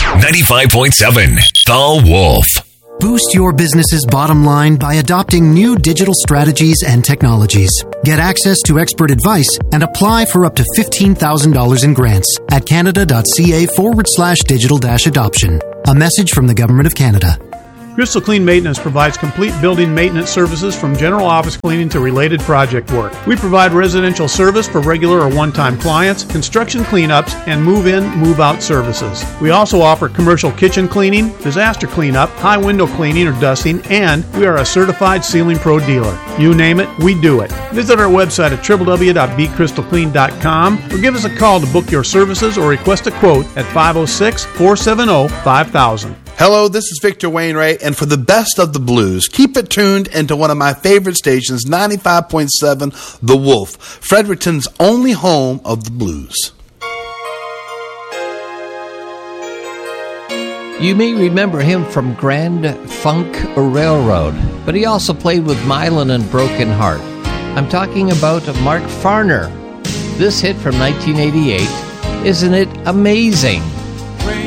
95.7 The Wolf. Boost your business's bottom line by adopting new digital strategies and technologies. Get access to expert advice and apply for up to $15,000 in grants at canada.ca/digital-adoption. A message from the Government of Canada. Crystal Clean Maintenance provides complete building maintenance services from general office cleaning to related project work. We provide residential service for regular or one-time clients, construction cleanups, and move-in, move-out services. We also offer commercial kitchen cleaning, disaster cleanup, high window cleaning or dusting, and we are a certified Ceiling Pro dealer. You name it, we do it. Visit our website at www.bcrystalclean.com or give us a call to book your services or request a quote at 506-470-5000. Hello, this is Victor Wainwright, and for the best of the blues, keep it tuned into one of my favorite stations, 95.7 The Wolf, Fredericton's only home of the blues. You may remember him from Grand Funk Railroad, but he also played with Mylan and Broken Heart. I'm talking about Mark Farner. This hit from 1988, isn't it amazing?